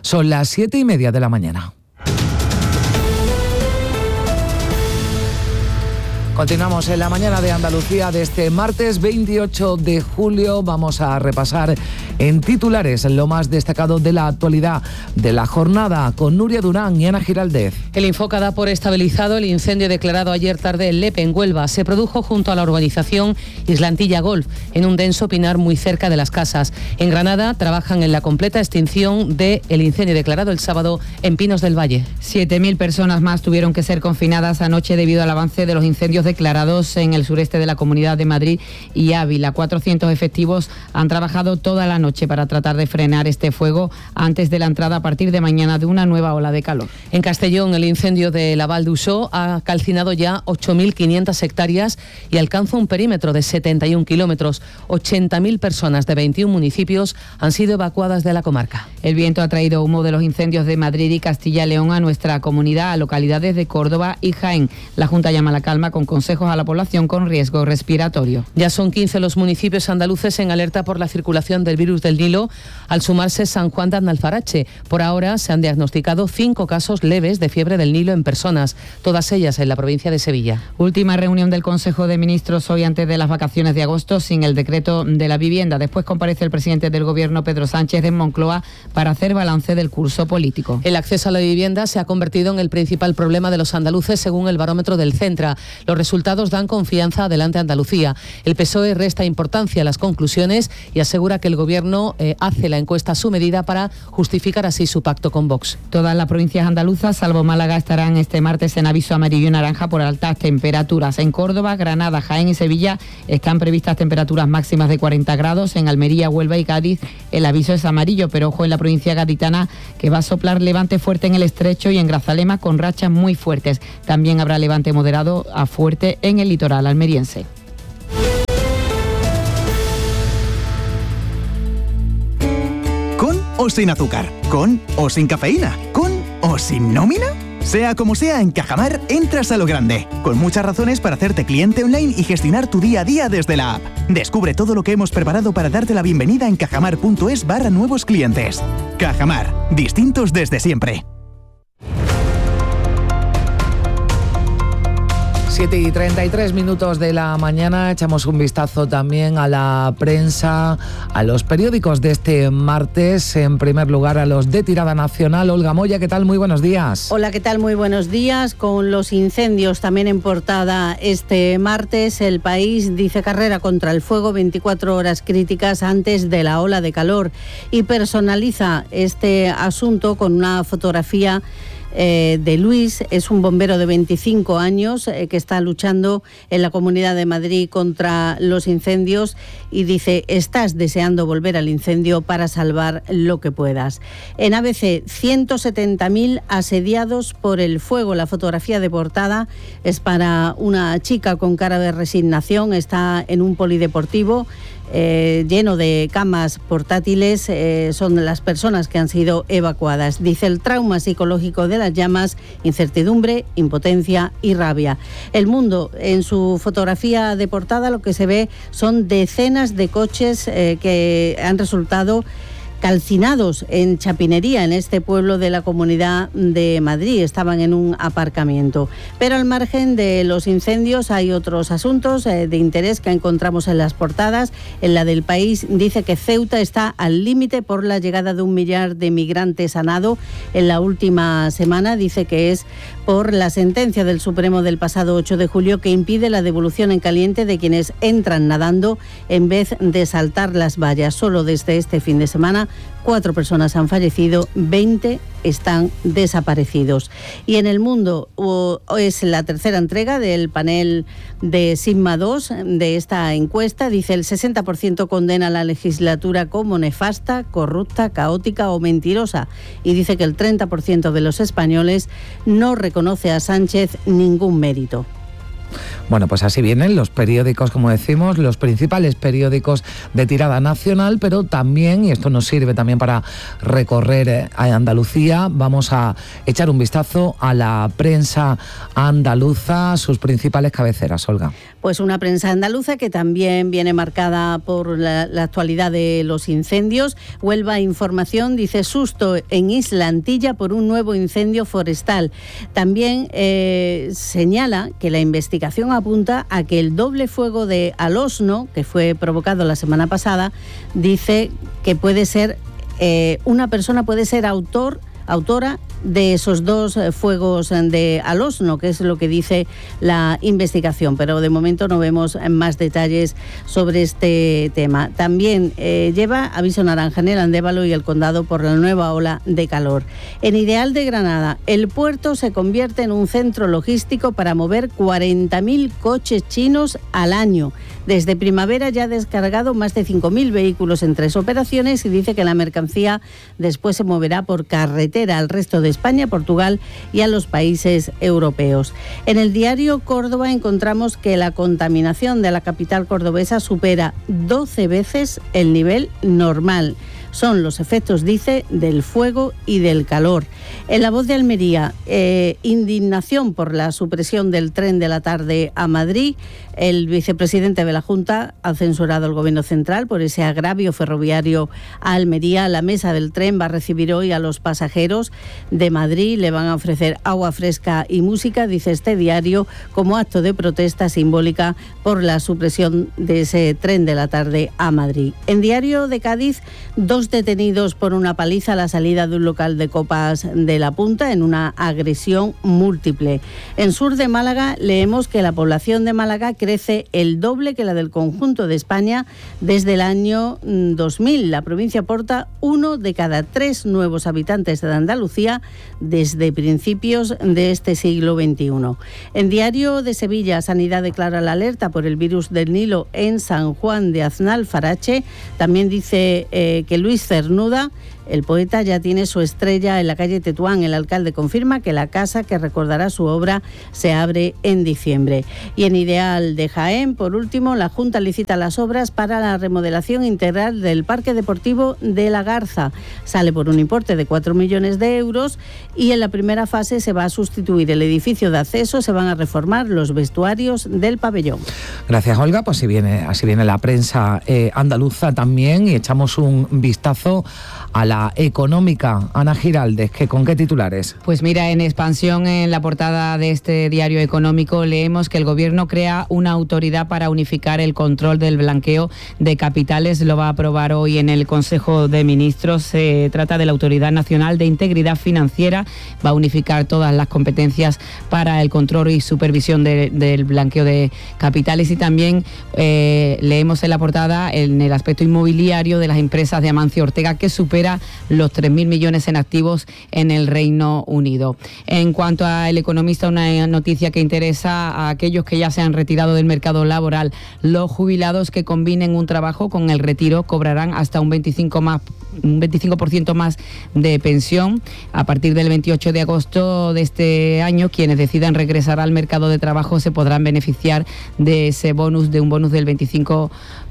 Son las 7:30 de la mañana. Continuamos en la mañana de Andalucía de este martes 28 de julio. Vamos a repasar en titulares lo más destacado de la actualidad de la jornada con Nuria Durán y Ana Giraldez. El Infoca da por estabilizado el incendio declarado ayer tarde en Lepe, en Huelva. Se produjo junto a la urbanización Islantilla Golf, en un denso pinar muy cerca de las casas. En Granada trabajan en la completa extinción del incendio declarado el sábado en Pinos del Valle. 7.000 personas más tuvieron que ser confinadas anoche debido al avance de los incendios declarados en el sureste de la Comunidad de Madrid y Ávila. 400 efectivos han trabajado toda la noche para tratar de frenar este fuego antes de la entrada a partir de mañana de una nueva ola de calor. En Castellón, el incendio de la Val d'Usó ha calcinado ya 8.500 hectáreas y alcanza un perímetro de 71 kilómetros. 80.000 personas de 21 municipios han sido evacuadas de la comarca. El viento ha traído humo de los incendios de Madrid y Castilla y León a nuestra comunidad, a localidades de Córdoba y Jaén. La Junta llama a la calma con consejos a la población con riesgo respiratorio. Ya son 15 los municipios andaluces en alerta por la circulación del virus del Nilo, al sumarse San Juan de Aznalfarache. Por ahora se han diagnosticado 5 casos leves de fiebre del Nilo en personas, todas ellas en la provincia de Sevilla. Última reunión del Consejo de Ministros hoy antes de las vacaciones de agosto sin el decreto de la vivienda. Después comparece el presidente del Gobierno, Pedro Sánchez, en Moncloa para hacer balance del curso político. El acceso a la vivienda se ha convertido en el principal problema de los andaluces según el barómetro del Centra. Los resultados dan confianza adelante Andalucía. El PSOE resta importancia a las conclusiones y asegura que el Gobierno hace la encuesta a su medida para justificar así su pacto con Vox. Todas las provincias andaluzas, salvo Málaga, estarán este martes en aviso amarillo y naranja por altas temperaturas. En Córdoba, Granada, Jaén y Sevilla están previstas temperaturas máximas de 40 grados. En Almería, Huelva y Cádiz el aviso es amarillo, pero ojo en la provincia gaditana que va a soplar levante fuerte en el Estrecho y en Grazalema con rachas muy fuertes. También habrá levante moderado a fuerte en el litoral almeriense. ¿Con o sin azúcar? ¿Con o sin cafeína? ¿Con o sin nómina? Sea como sea, en Cajamar entras a lo grande, con muchas razones para hacerte cliente online y gestionar tu día a día desde la app. Descubre todo lo que hemos preparado para darte la bienvenida en cajamar.es/nuevos clientes. Cajamar, distintos desde siempre. 7:33 de la mañana, echamos un vistazo también a la prensa, a los periódicos de este martes. En primer lugar, a los de tirada nacional. Olga Moya, ¿qué tal? Muy buenos días. Hola, ¿qué tal? Muy buenos días. Con los incendios también en portada este martes, El País dice carrera contra el fuego, 24 horas críticas antes de la ola de calor, y personaliza este asunto con una fotografía de Luis. Es un bombero de 25 años que está luchando en la Comunidad de Madrid contra los incendios y dice: estás deseando volver al incendio para salvar lo que puedas. En ABC, 170.000 asediados por el fuego. La fotografía de portada es para una chica con cara de resignación. Está en un polideportivo lleno de camas portátiles. Son las personas que han sido evacuadas. Dice: el trauma psicológico de las llamas, incertidumbre, impotencia y rabia. El Mundo, en su fotografía de portada, lo que se ve son decenas de coches que han resultado calcinados en Chapinería, en este pueblo de la Comunidad de Madrid. Estaban en un aparcamiento. Pero al margen de los incendios hay otros asuntos de interés que encontramos en las portadas. En la del País dice que Ceuta está al límite por la llegada de 1 millar de migrantes a nado en la última semana. Dice que es por la sentencia del Supremo del pasado 8 de julio que impide la devolución en caliente de quienes entran nadando en vez de saltar las vallas. Solo desde este fin de semana 4 personas han fallecido, 20 están desaparecidos. Y en El Mundo es la tercera entrega del panel de Sigma 2 de esta encuesta. Dice: el 60% condena la legislatura como nefasta, corrupta, caótica o mentirosa. Y dice que el 30% de los españoles no reconoce a Sánchez ningún mérito. Bueno, pues así vienen los periódicos, como decimos, los principales periódicos de tirada nacional, pero también, y esto nos sirve también para recorrer a Andalucía, vamos a echar un vistazo a la prensa andaluza, sus principales cabeceras, Olga. Pues una prensa andaluza que también viene marcada por la actualidad de los incendios. Huelva Información dice: susto en Isla Antilla por un nuevo incendio forestal. También señala que la investigación apunta a que el doble fuego de Alosno, que fue provocado la semana pasada, dice que puede ser una persona puede ser autora de esos dos fuegos de Alosno, que es lo que dice la investigación, pero de momento no vemos más detalles sobre este tema. También lleva aviso naranja en el Andévalo y el Condado por la nueva ola de calor. En Ideal de Granada, el puerto se convierte en un centro logístico para mover 40.000 coches chinos al año. Desde primavera ya ha descargado más de 5.000 vehículos en 3 operaciones y dice que la mercancía después se moverá por carretera al resto de España, Portugal y a los países europeos. En el diario Córdoba encontramos que la contaminación de la capital cordobesa supera 12 veces el nivel normal. Son los efectos, dice, del fuego y del calor. En La Voz de Almería, indignación por la supresión del tren de la tarde a Madrid. El vicepresidente de la Junta ha censurado al Gobierno central por ese agravio ferroviario a Almería. La mesa del tren va a recibir hoy a los pasajeros de Madrid. Le van a ofrecer agua fresca y música, dice este diario, como acto de protesta simbólica por la supresión de ese tren de la tarde a Madrid. En Diario de Cádiz, 2 detenidos por una paliza a la salida de un local de copas de La Punta en una agresión múltiple. En Sur de Málaga leemos que la población de Málaga crece el doble que la del conjunto de España desde el año 2000. La provincia aporta 1 de cada 3 nuevos habitantes de Andalucía desde principios de este siglo XXI. En Diario de Sevilla, Sanidad declara la alerta por el virus del Nilo en San Juan de Aznalfarache. También dice que Luis Cernuda, el poeta, ya tiene su estrella en la calle Tetuán. El alcalde confirma que la casa que recordará su obra se abre en diciembre. Y en Ideal de Jaén, por último, la Junta licita las obras para la remodelación integral del Parque Deportivo de La Garza. Sale por un importe de 4 millones de euros y en la primera fase se va a sustituir el edificio de acceso, se van a reformar los vestuarios del pabellón. Gracias, Olga. Pues así viene la prensa andaluza también, y echamos un vistazo a la económica. Ana Giraldez, ¿con qué titulares? Pues mira, en expansión, en la portada de este diario económico leemos que el Gobierno crea una autoridad para unificar el control del blanqueo de capitales. Lo va a aprobar hoy en el Consejo de Ministros. Se trata de la Autoridad Nacional de Integridad Financiera. Va a unificar todas las competencias para el control y supervisión del blanqueo de capitales. Y también leemos en la portada, en el aspecto inmobiliario, de las empresas de Amancio Ortega, que supera los 3.000 millones en activos en el Reino Unido. En cuanto a El Economista, una noticia que interesa a aquellos que ya se han retirado del mercado laboral. Los jubilados que combinen un trabajo con el retiro cobrarán hasta un 25% más de pensión. A partir del 28 de agosto de este año, quienes decidan regresar al mercado de trabajo se podrán beneficiar de ese bonus, de un bonus del 25%.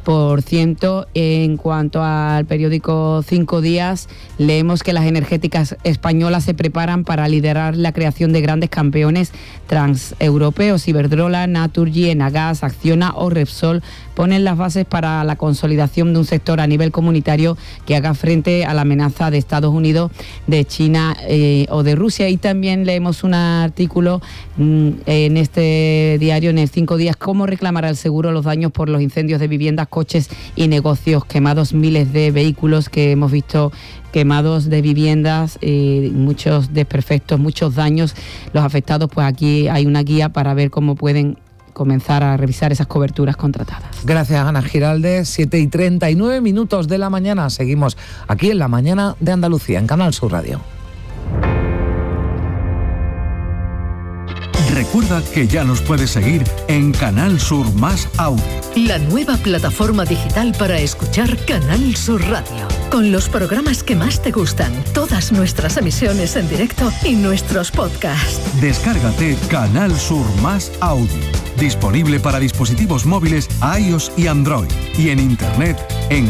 En cuanto al periódico 5 Días, leemos que las energéticas españolas se preparan para liderar la creación de grandes campeones transeuropeos. Iberdrola, Naturgy, Enagas, Acciona o Repsol ponen las bases para la consolidación de un sector a nivel comunitario que haga frente a la amenaza de Estados Unidos, de China o de Rusia. Y también leemos un artículo en este diario, en el 5 Días, cómo reclamará el seguro los daños por los incendios de viviendas, coches y negocios quemados. Miles de vehículos que hemos visto quemados, de viviendas, muchos desperfectos, muchos daños. Los afectados, pues aquí hay una guía para ver cómo pueden comenzar a revisar esas coberturas contratadas. Gracias, Ana Giraldez. 7:39 de la mañana. Seguimos aquí en La Mañana de Andalucía, en Canal Sur Radio. Recuerda que ya nos puedes seguir en Canal Sur Más Audio. La nueva plataforma digital para escuchar Canal Sur Radio. Con los programas que más te gustan, todas nuestras emisiones en directo y nuestros podcasts. Descárgate Canal Sur Más Audio. Disponible para dispositivos móviles iOS y Android. Y en internet en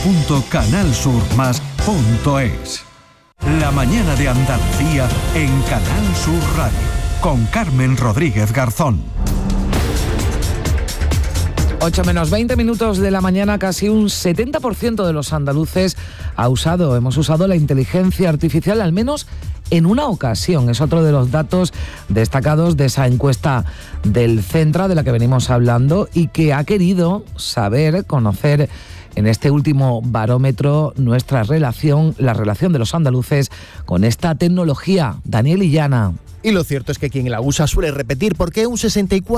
audio.canalsurmas.es. La mañana de Andalucía en Canal Sur Radio. Con Carmen Rodríguez Garzón. 8 menos 20 minutos de la mañana, casi un 70% de los andaluces hemos usado la inteligencia artificial al menos en una ocasión. Es otro de los datos destacados de esa encuesta del Centra de la que venimos hablando y que ha querido conocer en este último barómetro la relación de los andaluces con esta tecnología. Daniel Illana. Y lo cierto es que quien la usa suele repetir, porque un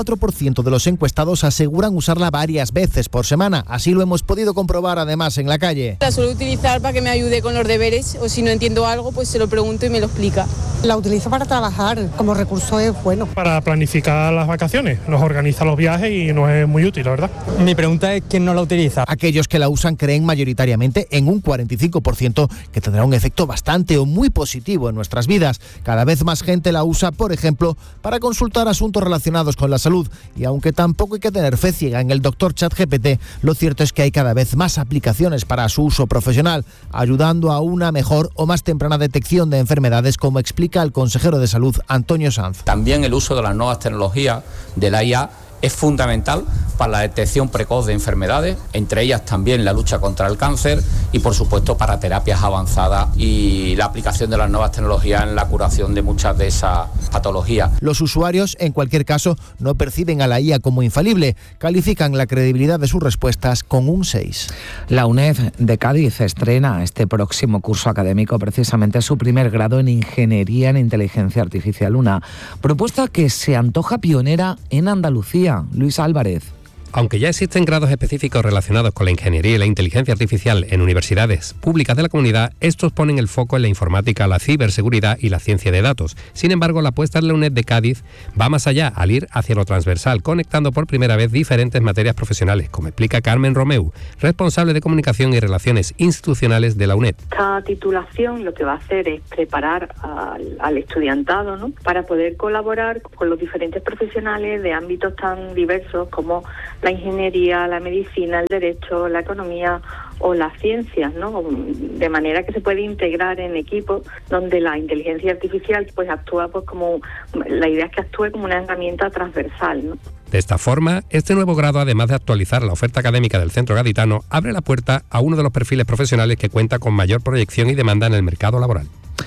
64% de los encuestados aseguran usarla varias veces por semana. Así lo hemos podido comprobar además en la calle. La suelo utilizar para que me ayude con los deberes, o si no entiendo algo, pues se lo pregunto y me lo explica. La utilizo para trabajar, como recurso es bueno. Para planificar las vacaciones, nos organiza los viajes y nos es muy útil, la verdad. Mi pregunta es ¿quién no la utiliza? Aquellos que la usan creen mayoritariamente en un 45% que tendrá un efecto bastante o muy positivo en nuestras vidas. Cada vez más gente la usa, por ejemplo, para consultar asuntos relacionados con la salud. Y aunque tampoco hay que tener fe ciega en el doctor ChatGPT, lo cierto es que hay cada vez más aplicaciones para su uso profesional, ayudando a una mejor o más temprana detección de enfermedades, como explica el consejero de Salud, Antonio Sanz. También el uso de las nuevas tecnologías de la IA es fundamental para la detección precoz de enfermedades, entre ellas también la lucha contra el cáncer y por supuesto para terapias avanzadas y la aplicación de las nuevas tecnologías en la curación de muchas de esas patologías. Los usuarios, en cualquier caso, no perciben a la IA como infalible, califican la credibilidad de sus respuestas con un 6. La UNED de Cádiz estrena este próximo curso académico precisamente su primer grado en Ingeniería en Inteligencia Artificial, una propuesta que se antoja pionera en Andalucía. Luis Álvarez. Aunque ya existen grados específicos relacionados con la ingeniería y la inteligencia artificial en universidades públicas de la comunidad, estos ponen el foco en la informática, la ciberseguridad y la ciencia de datos. Sin embargo, la apuesta de la UNED de Cádiz va más allá, al ir hacia lo transversal, conectando por primera vez diferentes materias profesionales, como explica Carmen Romeu, responsable de Comunicación y Relaciones Institucionales de la UNED. Esta titulación lo que va a hacer es preparar al estudiantado, ¿no?, para poder colaborar con los diferentes profesionales de ámbitos tan diversos como la ingeniería, la medicina, el derecho, la economía o las ciencias, ¿no? De manera que se puede integrar en equipos donde la inteligencia artificial pues actúa pues como, la idea es que actúe como una herramienta transversal, ¿no? De esta forma, este nuevo grado, además de actualizar la oferta académica del centro gaditano, abre la puerta a uno de los perfiles profesionales que cuenta con mayor proyección y demanda en el mercado laboral.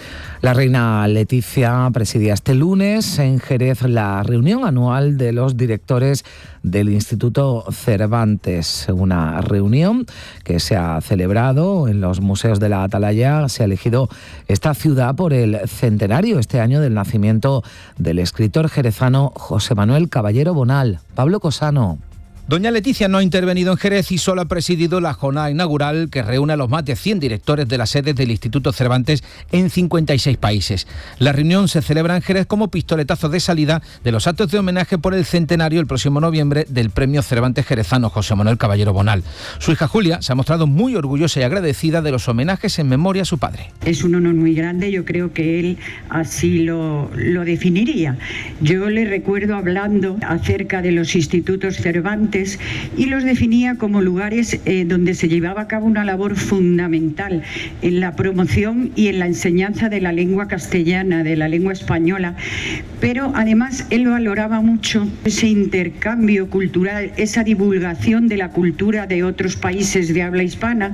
La reina Leticia presidía este lunes en Jerez la reunión anual de los directores del Instituto Cervantes. Una reunión que se ha celebrado en los museos de la Atalaya. Se ha elegido esta ciudad por el centenario este año del nacimiento del escritor jerezano José Manuel Caballero Bonal. Pablo Cosano. Doña Leticia no ha intervenido en Jerez y solo ha presidido la jornada inaugural que reúne a los más de 100 directores de las sedes del Instituto Cervantes en 56 países. La reunión se celebra en Jerez como pistoletazo de salida de los actos de homenaje por el centenario el próximo noviembre del Premio Cervantes Jerezano José Manuel Caballero Bonal. Su hija Julia se ha mostrado muy orgullosa y agradecida de los homenajes en memoria a su padre. Es un honor muy grande, yo creo que él así lo definiría. Yo le recuerdo hablando acerca de los institutos Cervantes y los definía como lugares donde se llevaba a cabo una labor fundamental en la promoción y en la enseñanza de la lengua castellana, de la lengua española, pero además él valoraba mucho ese intercambio cultural, esa divulgación de la cultura de otros países de habla hispana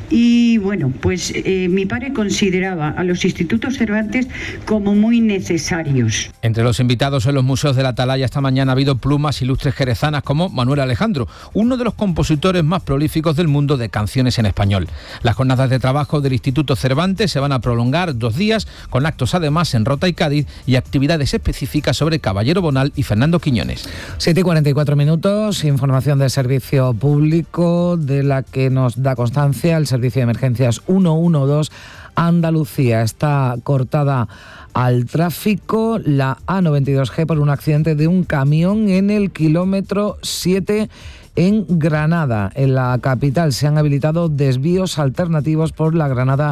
y bueno, pues mi padre consideraba a los institutos Cervantes como muy necesarios. Entre los invitados en los museos de la Atalaya esta mañana ha habido plumas ilustres jerezanas como Manuel Alejandro, uno de los compositores más prolíficos del mundo de canciones en español. Las jornadas de trabajo del Instituto Cervantes se van a prolongar 2 días, con actos además en Rota y Cádiz y actividades específicas sobre Caballero Bonal y Fernando Quiñones. 7:44 minutos, información del servicio público de la que nos da constancia el servicio de emergencias 112 Andalucía. Está cortada al tráfico la A92G por un accidente de un camión en el kilómetro 7 en Granada. En la capital se han habilitado desvíos alternativos por la Granada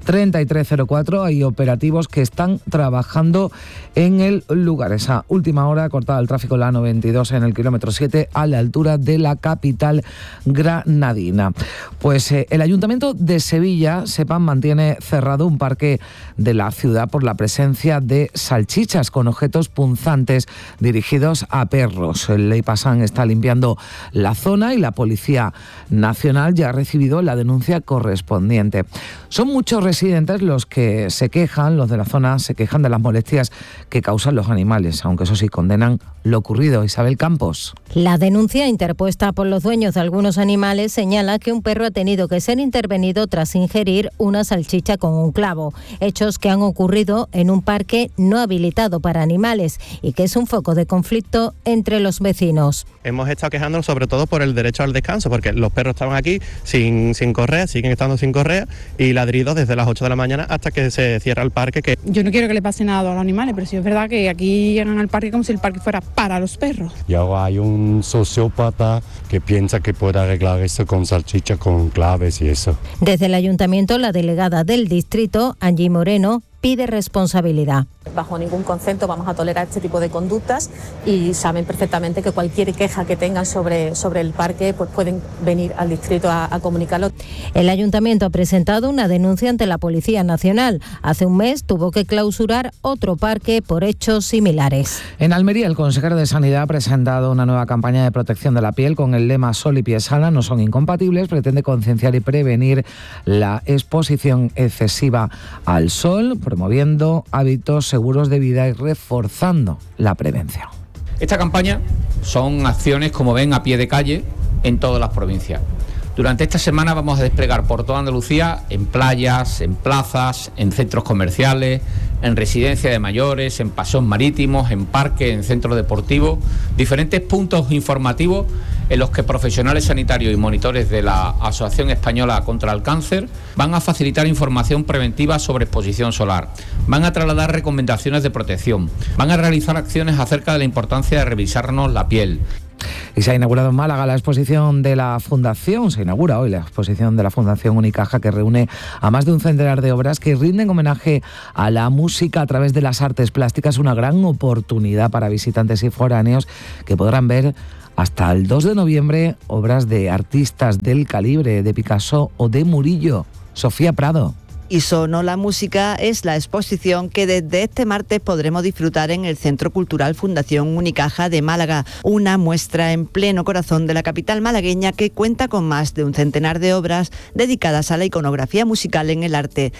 3304. Hay operativos que están trabajando en el lugar. Esa última hora cortada el tráfico la A92 en el kilómetro 7 a la altura de la capital granadina. Pues el Ayuntamiento de Sevilla, sepan, mantiene cerrado un parque de la ciudad por la presencia de salchichas con objetos punzantes dirigidos a perros. El Leypasan está limpiando la zona y la Policía Nacional ya ha recibido la denuncia correspondiente. Son muchos residentes los que se quejan, los de la zona se quejan de las molestias que causan los animales, aunque eso sí condenan lo ocurrido. Isabel Campos. La denuncia interpuesta por los dueños de algunos animales señala que un perro ha tenido que ser intervenido tras ingerir una salchicha con un clavo, hechos que han ocurrido en un parque no habilitado para animales y que es un foco de conflicto entre los vecinos. Hemos estado quejándonos sobre todo por el derecho al descanso, porque los perros estaban aquí sin correa, siguen estando sin correa y ladridos desde las 8 de la mañana hasta que se cierra el parque. Yo no quiero que le pase nada a los animales, pero sí es verdad que aquí llegan al parque como si el parque fuera para los perros. Y ahora hay un sociópata que piensa que puede arreglar esto con salchicha, con claves y eso. Desde el ayuntamiento, la delegada del distrito, Angie Moreno, pide responsabilidad. Bajo ningún concepto vamos a tolerar este tipo de conductas y saben perfectamente que cualquier queja que tengan sobre el parque pues pueden venir al distrito a comunicarlo. El ayuntamiento ha presentado una denuncia ante la Policía Nacional. Hace un mes tuvo que clausurar otro parque por hechos similares. En Almería, el consejero de Sanidad ha presentado una nueva campaña de protección de la piel con el lema Sol y piel sana no son incompatibles. Pretende concienciar y prevenir la exposición excesiva al sol, promoviendo hábitos seguros de vida y reforzando la prevención. Esta campaña son acciones, como ven, a pie de calle en todas las provincias. Durante esta semana vamos a desplegar por toda Andalucía, en playas, en plazas, en centros comerciales, en residencias de mayores, en paseos marítimos, en parques, en centros deportivos, diferentes puntos informativos en los que profesionales sanitarios y monitores de la Asociación Española contra el Cáncer van a facilitar información preventiva sobre exposición solar, van a trasladar recomendaciones de protección, van a realizar acciones acerca de la importancia de revisarnos la piel. Y se ha inaugurado en Málaga la exposición de la Fundación, se inaugura hoy la exposición de la Fundación Unicaja, que reúne a más de un centenar de obras que rinden homenaje a la música a través de las artes plásticas, una gran oportunidad para visitantes y foráneos que podrán ver hasta el 2 de noviembre obras de artistas del calibre de Picasso o de Murillo. Sofía Prado. Y Sonó la Música es la exposición que desde este martes podremos disfrutar en el Centro Cultural Fundación Unicaja de Málaga, una muestra en pleno corazón de la capital malagueña que cuenta con más de un centenar de obras dedicadas a la iconografía musical en el arte.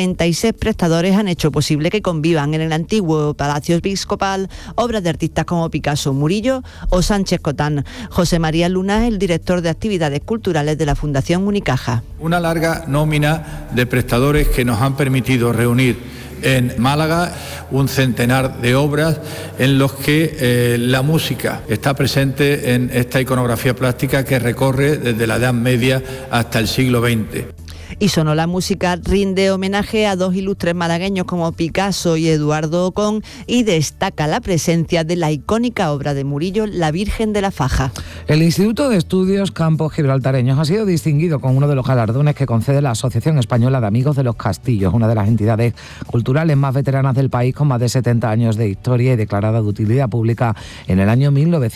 36 prestadores han hecho posible que convivan en el antiguo Palacio Episcopal obras de artistas como Picasso, Murillo o Sánchez Cotán. José María Luna es el director de actividades culturales de la Fundación Unicaja. Una larga nómina de prestadores que nos han permitido reunir en Málaga un centenar de obras en los que la música está presente en esta iconografía plástica que recorre desde la Edad Media hasta el siglo XX. Y Sonó la Música rinde homenaje a dos ilustres malagueños como Picasso y Eduardo Ocón y destaca la presencia de la icónica obra de Murillo, La Virgen de la Faja. El Instituto de Estudios Campos Gibraltareños ha sido distinguido con uno de los galardones que concede la Asociación Española de Amigos de los Castillos, una de las entidades culturales más veteranas del país, con más de 70 años de historia y declarada de utilidad pública en el año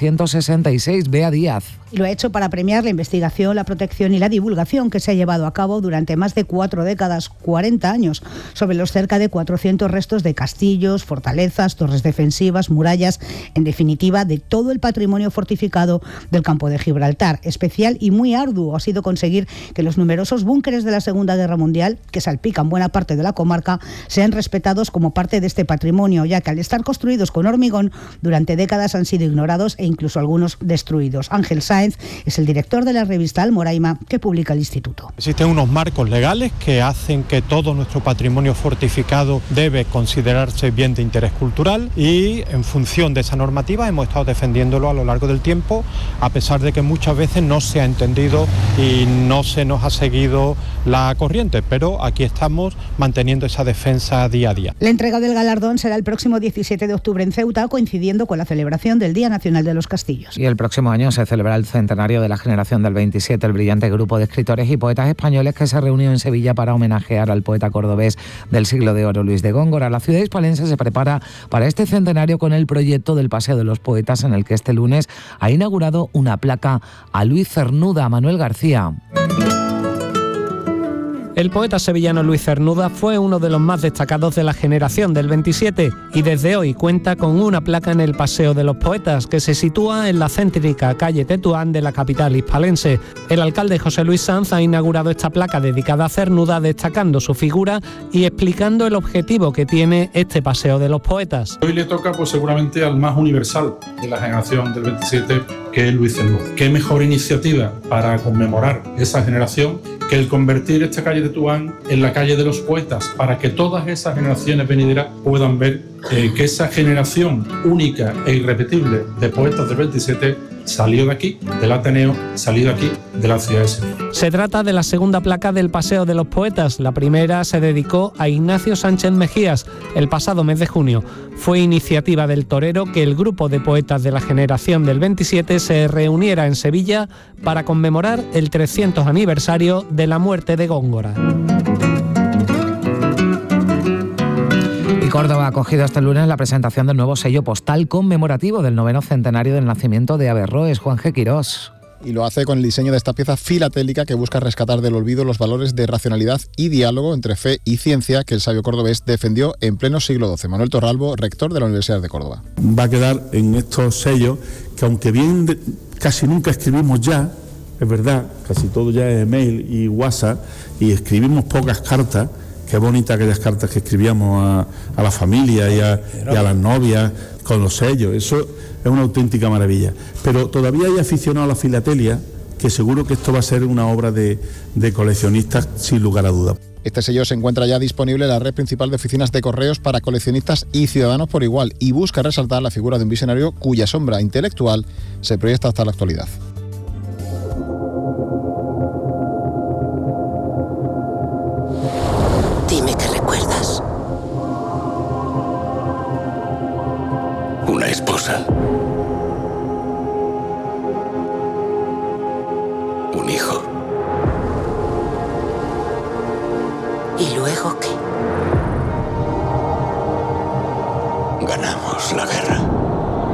1966. Bea Díaz. Lo ha hecho para premiar la investigación, la protección y la divulgación que se ha llevado a cabo durante más de 4 décadas, 40 años, sobre los cerca de 400 restos de castillos, fortalezas, torres defensivas, murallas, en definitiva, de todo el patrimonio fortificado del campo de Gibraltar. Especial y muy arduo ha sido conseguir que los numerosos búnkeres de la Segunda Guerra Mundial, que salpican buena parte de la comarca, sean respetados como parte de este patrimonio, ya que al estar construidos con hormigón, durante décadas han sido ignorados e incluso algunos destruidos. Ángel Sáenz, Sáenz es el director de la revista Almoraima que publica el instituto. Existen unos marcos legales que hacen que todo nuestro patrimonio fortificado debe considerarse bien de interés cultural y en función de esa normativa hemos estado defendiéndolo a lo largo del tiempo, a pesar de que muchas veces no se ha entendido y no se nos ha seguido la corriente, pero aquí estamos manteniendo esa defensa día a día. La entrega del galardón será el próximo 17 de octubre en Ceuta, coincidiendo con la celebración del Día Nacional de los Castillos. Y el próximo año se celebra el centenario de la generación del 27, el brillante grupo de escritores y poetas españoles que se reunió en Sevilla para homenajear al poeta cordobés del siglo de oro, Luis de Góngora. La ciudad hispalense se prepara para este centenario con el proyecto del Paseo de los Poetas, en el que este lunes ha inaugurado una placa a Luis Cernuda. Manuel García. El poeta sevillano Luis Cernuda fue uno de los más destacados de la generación del 27 y desde hoy cuenta con una placa en el Paseo de los Poetas que se sitúa en la céntrica calle Tetuán de la capital hispalense. El alcalde José Luis Sanz ha inaugurado esta placa dedicada a Cernuda, destacando su figura y explicando el objetivo que tiene este Paseo de los Poetas. Hoy le toca pues seguramente al más universal de la generación del 27, que es Luis Cernuda. ¿Qué mejor iniciativa para conmemorar esa generación que el convertir esta calle de Tetuán en la calle de los poetas, para que todas esas generaciones venideras puedan ver que esa generación única e irrepetible de poetas del 27 salió de aquí, del Ateneo, salió de aquí, de la ciudad de Sevilla. Se trata de la segunda placa del Paseo de los Poetas. La primera se dedicó a Ignacio Sánchez Mejías el pasado mes de junio. Fue iniciativa del torero que el grupo de poetas de la generación del 27 se reuniera en Sevilla para conmemorar el 300 aniversario de la muerte de Góngora. Y Córdoba ha acogido este lunes la presentación del nuevo sello postal conmemorativo del 9º centenario del nacimiento de Averroes. Juan G. Quirós. Y lo hace con el diseño de esta pieza filatélica que busca rescatar del olvido los valores de racionalidad y diálogo entre fe y ciencia que el sabio cordobés defendió en pleno siglo XII. Manuel Torralbo, rector de la Universidad de Córdoba. Va a quedar en estos sellos que, aunque bien casi nunca escribimos ya, es verdad, casi todo ya es email y WhatsApp, y escribimos pocas cartas. Qué bonitas aquellas cartas que escribíamos a la familia y a las novias con los sellos. Eso es una auténtica maravilla. Pero todavía hay aficionados a la filatelia que seguro que esto va a ser una obra de coleccionistas sin lugar a dudas. Este sello se encuentra ya disponible en la red principal de oficinas de correos para coleccionistas y ciudadanos por igual y busca resaltar la figura de un visionario cuya sombra intelectual se proyecta hasta la actualidad. Dime qué recuerdas. Una esposa. Un hijo. ¿Y luego qué? Ganamos la guerra.